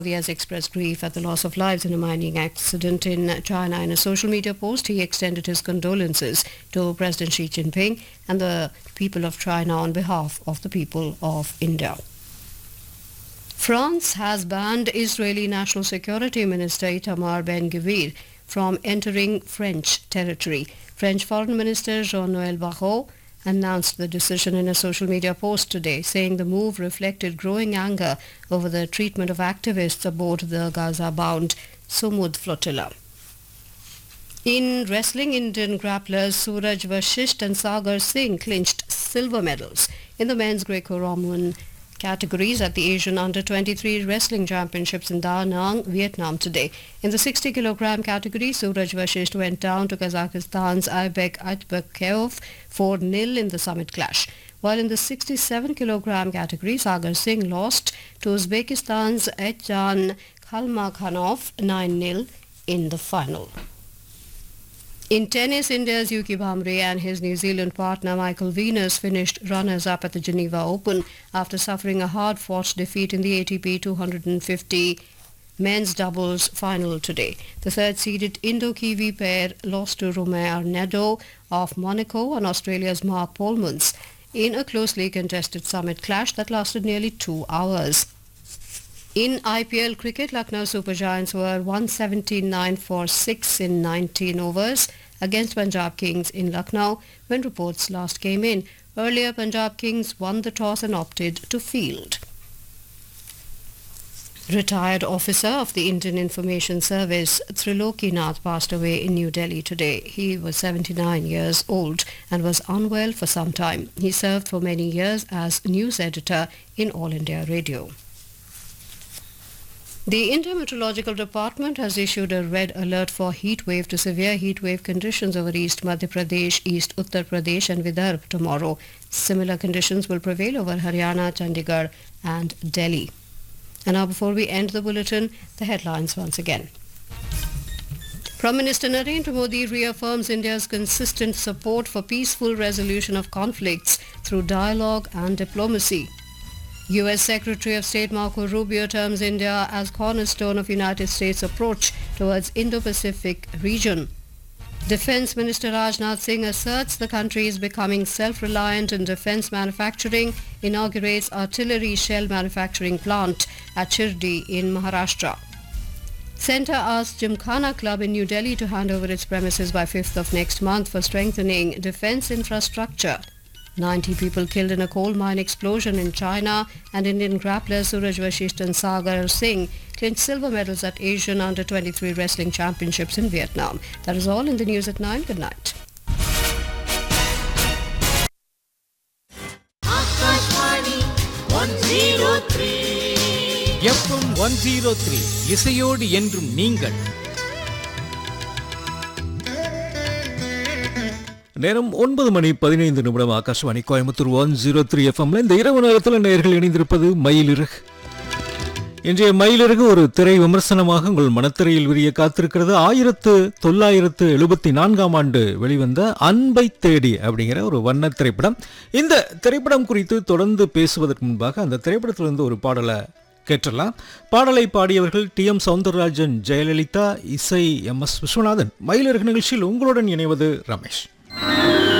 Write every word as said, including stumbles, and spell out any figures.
He has expressed grief at the loss of lives in a mining accident in China. In a social media post, he extended his condolences to President Xi Jinping and the people of China on behalf of the people of India. France has banned Israeli National Security Minister Itamar Ben-Gvir from entering French territory. French Foreign Minister Jean-Noël Barrot announced the decision in a social media post today, saying the move reflected growing anger over the treatment of activists aboard the Gaza-bound Sumud flotilla. In wrestling, Indian grapplers Suraj Vashisht and Sagar Singh clinched silver medals in the men's Greco-Roman categories at the Asian under twenty-three Wrestling Championships in Da Nang, Vietnam today. In the sixty kilogram category, Suraj Vashisht went down to Kazakhstan's Aybek Atbekov four nil in the summit clash, while in the sixty-seven kilogram category, Sagar Singh lost to Uzbekistan's Etjan Khalmakhanov nine nil in the final. In tennis, India's Yuki Bhamre and his New Zealand partner Michael Venus finished runners-up at the Geneva Open after suffering a hard-fought defeat in the A T P two hundred fifty men's doubles final today. The third-seeded Indo-Kiwi pair lost to Romain Arnaud of Monaco and Australia's Mark Polmans in a closely contested summit clash that lasted nearly two hours. In I P L cricket, Lucknow Super Giants were one seventy-nine for six in nineteen overs against Punjab Kings in Lucknow when reports last came in. Earlier, Punjab Kings won the toss and opted to field. Retired officer of the Indian Information Service, Trilokinath, passed away in New Delhi today. He was seventy-nine years old and was unwell for some time. He served for many years as news editor in All India Radio. The India Meteorological Department has issued a red alert for heat wave to severe heat wave conditions over East Madhya Pradesh, East Uttar Pradesh and Vidarbha tomorrow. Similar conditions will prevail over Haryana, Chandigarh and Delhi. And now, before we end the bulletin, the headlines once again. Prime Minister Narendra Modi reaffirms India's consistent support for peaceful resolution of conflicts through dialogue and diplomacy. U S Secretary of State Marco Rubio terms India as cornerstone of United States approach towards Indo-Pacific region. Defence Minister Rajnath Singh asserts the country is becoming self-reliant in defence manufacturing, inaugurates artillery shell manufacturing plant at Chirdi in Maharashtra. Centre asks Gymkhana Club in New Delhi to hand over its premises by fifth of next month for strengthening defence infrastructure. ninety people killed in a coal mine explosion in China, and Indian grapplers Suraj Vashisht and Sagar Singh clinched silver medals at Asian under twenty-three Wrestling Championships in Vietnam. That is all in the news at nine. Good night. F M one zero three இசையோடு என்றும் நீங்கள். நேரம் ஒன்பது மணி பதினைந்து நிமிடம். Akashvani Coimbatore one zero three எஃப்எம்ல இந்த இரவு நேரத்தில் நேயர்கள் இணைந்திருப்பது மயிலிறகு. இன்றைய மயிலிறகு ஒரு திரை விமர்சனமாக உங்கள் மனத்திரையில் விரிய காத்திருக்கிறது. ஆயிரத்து தொள்ளாயிரத்து எழுபத்தி நான்காம் ஆண்டு வெளிவந்த அன்பை தேடி அப்படிங்கிற ஒரு வண்ண திரைப்படம். இந்த திரைப்படம் குறித்து தொடர்ந்து பேசுவதற்கு முன்பாக அந்த திரைப்படத்திலிருந்து ஒரு பாடலை கேட்டலாம். பாடலை பாடியவர்கள் டி எம் சௌந்தரராஜன், ஜெயலலிதா, இசை எம் எஸ் விஸ்வநாதன். மயிலிறகு நிகழ்ச்சியில் உங்களுடன் இணைவது ரமேஷ்.